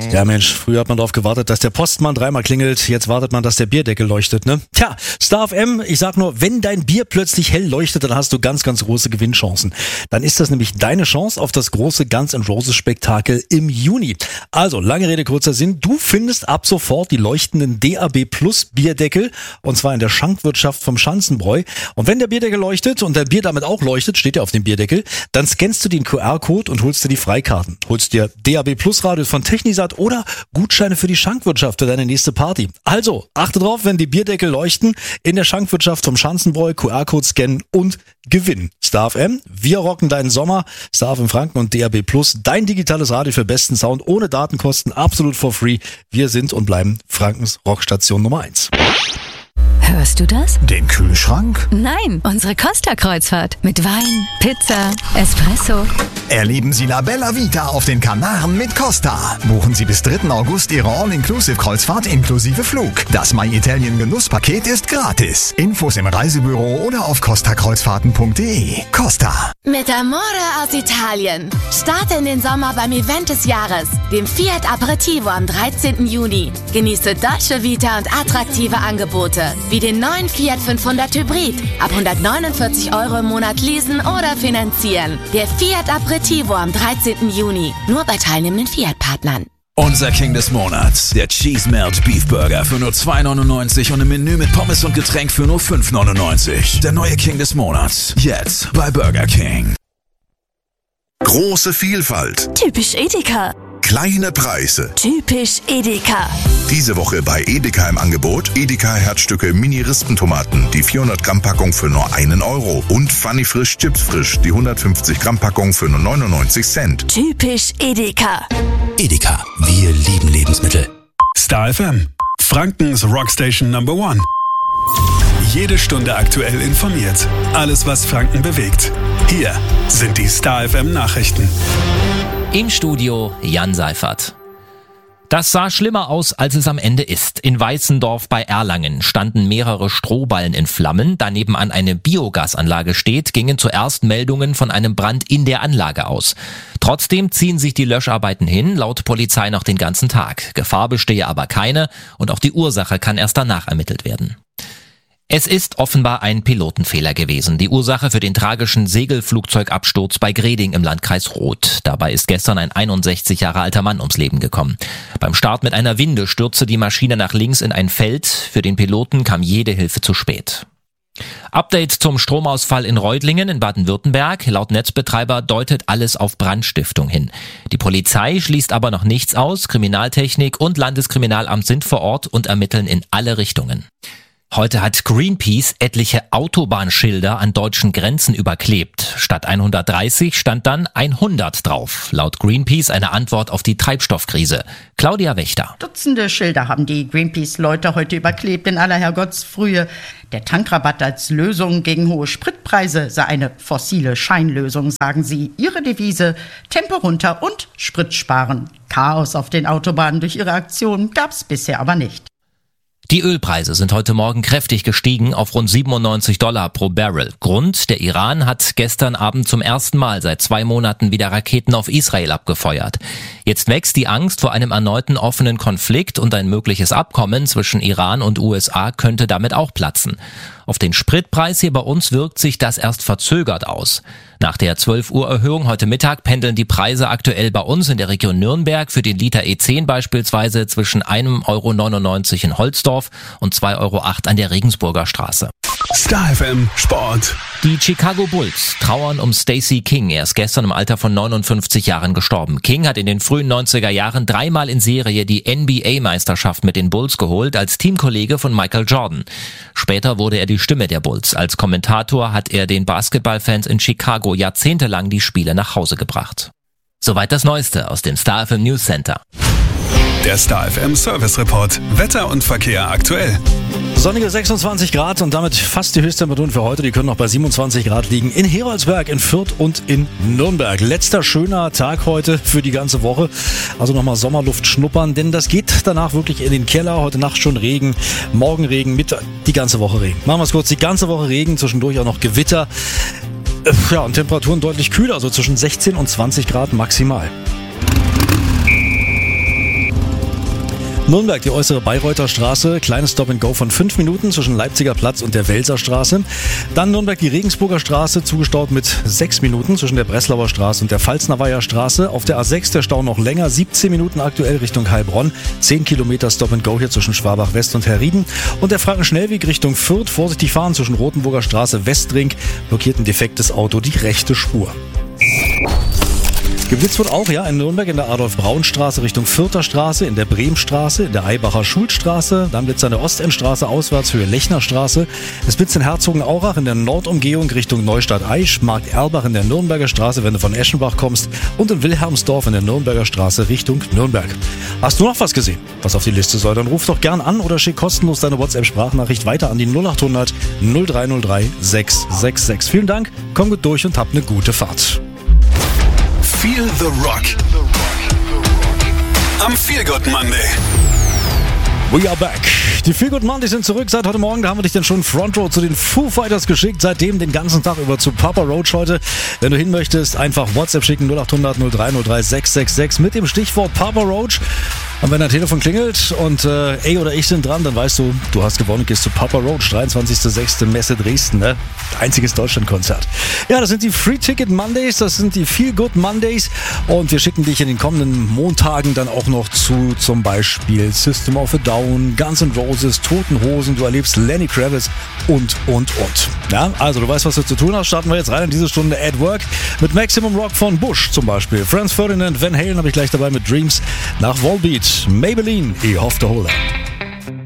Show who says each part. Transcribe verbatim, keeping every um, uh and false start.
Speaker 1: Ja Mensch, früher hat man darauf gewartet, dass der Postmann dreimal klingelt, jetzt wartet man, dass der Bierdeckel leuchtet, ne? Tja, Star F M, ich sag nur, wenn dein Bier plötzlich hell leuchtet, dann hast du ganz, ganz große Gewinnchancen. Dann ist das nämlich deine Chance auf das große Guns N' Roses Spektakel im Juni. Also, lange Rede, kurzer Sinn, du findest ab sofort die leuchtenden D A B Plus Bierdeckel, und zwar in der Schankwirtschaft vom Schanzenbräu. Und wenn der Bierdeckel leuchtet und dein Bier damit auch leuchtet, steht ja auf dem Bierdeckel, dann scannst du den Q R-Code und holst dir die Freikarten. Holst dir D A B Plus Radios von Technisat oder Gutscheine für die Schankwirtschaft für deine nächste Party. Also, achte drauf, wenn die Bierdeckel leuchten, in der Schankwirtschaft vom Schanzenbräu, Q R-Code scannen und gewinnen. Star F M, wir rocken deinen Sommer. Star F M Franken und D A B Plus, dein digitales Radio für besten Sound, ohne Datenkosten, absolut for free. Wir sind und bleiben Frankens Rockstation Nummer eins.
Speaker 2: Hörst du das?
Speaker 3: Den Kühlschrank?
Speaker 2: Nein, unsere Costa-Kreuzfahrt. Mit Wein, Pizza, Espresso.
Speaker 3: Erleben Sie La Bella Vita auf den Kanaren mit Costa. Buchen Sie bis dritten August Ihre All-Inclusive-Kreuzfahrt inklusive Flug. Das My Italien Genusspaket ist gratis. Infos im Reisebüro oder auf costa kreuzfahrten punkt de. Costa.
Speaker 4: Mit Amore aus Italien. Starte in den Sommer beim Event des Jahres, dem Fiat Aperitivo am dreizehnten Juni. Genieße Dolce Vita und attraktive Angebote, wie den neuen Fiat fünfhundert Hybrid. Ab hundertneunundvierzig Euro im Monat leasen oder finanzieren. Der Fiat Aperitivo am dreizehnten Juni. Nur bei teilnehmenden Fiat-Partnern.
Speaker 5: Unser King des Monats, der Cheese Melt Beef Burger für nur zwei neunundneunzig und im Menü mit Pommes und Getränk für nur fünf neunundneunzig. Der neue King des Monats, jetzt bei Burger King.
Speaker 6: Große Vielfalt.
Speaker 2: Typisch Edeka.
Speaker 6: Kleine Preise.
Speaker 2: Typisch Edeka.
Speaker 6: Diese Woche bei Edeka im Angebot Edeka Herzstücke Mini-Rispentomaten, die vierhundert Gramm Packung für nur einen Euro. Und Funny Frisch Chips Frisch, die hundertfünfzig Gramm Packung für nur neunundneunzig Cent.
Speaker 2: Typisch Edeka.
Speaker 5: Edeka, wir lieben Lebensmittel.
Speaker 7: Star F M, Frankens Rockstation Number One. Jede Stunde aktuell informiert. Alles, was Franken bewegt. Hier sind die Star F M Nachrichten.
Speaker 8: Im Studio Jan Seifert. Das sah schlimmer aus, als es am Ende ist. In Weißendorf bei Erlangen standen mehrere Strohballen in Flammen. Da nebenan eine Biogasanlage steht, gingen zuerst Meldungen von einem Brand in der Anlage aus. Trotzdem ziehen sich die Löscharbeiten hin, laut Polizei noch den ganzen Tag. Gefahr bestehe aber keine und auch die Ursache kann erst danach ermittelt werden. Es ist offenbar ein Pilotenfehler gewesen. Die Ursache für den tragischen Segelflugzeugabsturz bei Greding im Landkreis Roth. Dabei ist gestern ein einundsechzig Jahre alter Mann ums Leben gekommen. Beim Start mit einer Winde stürzte die Maschine nach links in ein Feld. Für den Piloten kam jede Hilfe zu spät. Update zum Stromausfall in Reutlingen in Baden-Württemberg. Laut Netzbetreiber deutet alles auf Brandstiftung hin. Die Polizei schließt aber noch nichts aus. Kriminaltechnik und Landeskriminalamt sind vor Ort und ermitteln in alle Richtungen. Heute hat Greenpeace etliche Autobahnschilder an deutschen Grenzen überklebt. Statt hundertdreißig stand dann hundert drauf. Laut Greenpeace eine Antwort auf die Treibstoffkrise. Claudia Wächter.
Speaker 9: Dutzende Schilder haben die Greenpeace-Leute heute überklebt in aller Herrgottsfrühe. Der Tankrabatt als Lösung gegen hohe Spritpreise sei eine fossile Scheinlösung, sagen sie. Ihre Devise: Tempo runter und Sprit sparen. Chaos auf den Autobahnen durch ihre Aktion gab's bisher aber nicht.
Speaker 8: Die Ölpreise sind heute Morgen kräftig gestiegen auf rund siebenundneunzig Dollar pro Barrel. Grund: der Iran hat gestern Abend zum ersten Mal seit zwei Monaten wieder Raketen auf Israel abgefeuert. Jetzt wächst die Angst vor einem erneuten offenen Konflikt und ein mögliches Abkommen zwischen Iran und U S A könnte damit auch platzen. Auf den Spritpreis hier bei uns wirkt sich das erst verzögert aus. Nach der zwölf Uhr Erhöhung heute Mittag pendeln die Preise aktuell bei uns in der Region Nürnberg für den Liter E zehn beispielsweise zwischen ein Euro neunundneunzig in Holzdorf und zwei Euro acht an der Regensburger Straße.
Speaker 7: Star F M Sport.
Speaker 8: Die Chicago Bulls trauern um Stacey King. Er ist gestern im Alter von neunundfünfzig Jahren gestorben. King hat in den frühen neunziger Jahren dreimal in Serie die N B A-Meisterschaft mit den Bulls geholt als Teamkollege von Michael Jordan. Später wurde er die Stimme der Bulls. Als Kommentator hat er den Basketballfans in Chicago jahrzehntelang die Spiele nach Hause gebracht. Soweit das Neueste aus dem Star F M News Center.
Speaker 7: Der Star F M Service Report. Wetter und Verkehr aktuell.
Speaker 1: Sonnige sechsundzwanzig Grad und damit fast die Höchsttemperaturen für heute. Die können noch bei siebenundzwanzig Grad liegen in Heroldsberg, in Fürth und in Nürnberg. Letzter schöner Tag heute für die ganze Woche. Also nochmal Sommerluft schnuppern, denn das geht danach wirklich in den Keller. Heute Nacht schon Regen, morgen Regen, Mittag, die ganze Woche Regen. Machen wir es kurz, die ganze Woche Regen, zwischendurch auch noch Gewitter. Ja, und Temperaturen deutlich kühler, also zwischen sechzehn und zwanzig Grad maximal. Nürnberg, die äußere Bayreuther Straße, kleines Stop-and-Go von fünf Minuten zwischen Leipziger Platz und der Welser Straße. Dann Nürnberg, die Regensburger Straße, zugestaut mit sechs Minuten zwischen der Breslauer Straße und der Pfalznaweier Straße. Auf der A sechs der Stau noch länger, siebzehn Minuten aktuell Richtung Heilbronn. zehn Kilometer Stop-and-Go hier zwischen Schwabach West und Herrieden. Und der Frankenschnellweg Richtung Fürth, vorsichtig fahren zwischen Rotenburger Straße, Westring, blockiert ein defektes Auto die rechte Spur. Geblitzt wird auch, ja, in Nürnberg in der Adolf-Braun-Straße Richtung Fürther Straße, in der Bremstraße, in der Eibacher Schulstraße, dann blitzt an der Ostendstraße auswärts Höhe Lechnerstraße. Es blitzt in Herzogenaurach in der Nordumgehung Richtung Neustadt-Aisch, Markt Erlbach in der Nürnberger Straße, wenn du von Eschenbach kommst, und in Wilhelmsdorf in der Nürnberger Straße Richtung Nürnberg. Hast du noch was gesehen, was auf die Liste soll? Dann ruf doch gern an oder schick kostenlos deine WhatsApp-Sprachnachricht weiter an die null acht hundert null drei null drei sechs sechs sechs. Vielen Dank, komm gut durch und hab eine gute Fahrt.
Speaker 7: Feel the Rock. Am Feel Good Monday.
Speaker 1: We are back. Die Feel Good Mondays sind zurück seit heute Morgen. Da haben wir dich dann schon Front Row zu den Foo Fighters geschickt. Seitdem den ganzen Tag über zu Papa Roach heute. Wenn du hin möchtest, einfach WhatsApp schicken null acht hundert null drei null drei sechs sechs sechs mit dem Stichwort Papa Roach. Und wenn dein Telefon klingelt und äh, ey oder ich sind dran, dann weißt du, du hast gewonnen und gehst zu Papa Roach, dreiundzwanzigster sechster Messe Dresden, ne? Einziges Deutschlandkonzert. Ja, das sind die Free Ticket Mondays, das sind die Feel Good Mondays und wir schicken dich in den kommenden Montagen dann auch noch zu zum Beispiel System of a Down, Guns N' Roses, Toten Hosen, du erlebst Lenny Kravitz und, und, und. Ja, also du weißt, was du zu tun hast. Starten wir jetzt rein in diese Stunde at Work mit Maximum Rock von Bush zum Beispiel. Franz Ferdinand, Van Halen habe ich gleich dabei mit Dreams nach Volbeat. Maybelline, ich hoffe, hol er.